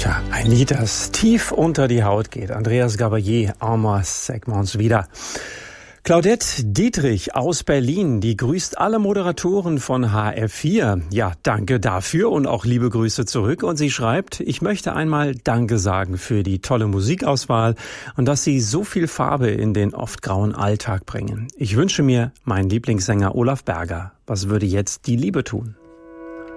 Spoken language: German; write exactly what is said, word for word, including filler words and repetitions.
Tja, ein Lied, das tief unter die Haut geht. Andreas Gabalier, Armer Segments wieder. Claudette Dietrich aus Berlin, die grüßt alle Moderatoren von H R vier. Ja, danke dafür und auch liebe Grüße zurück. Und sie schreibt, ich möchte einmal Danke sagen für die tolle Musikauswahl und dass sie so viel Farbe in den oft grauen Alltag bringen. Ich wünsche mir meinen Lieblingssänger Olaf Berger. Was würde jetzt die Liebe tun?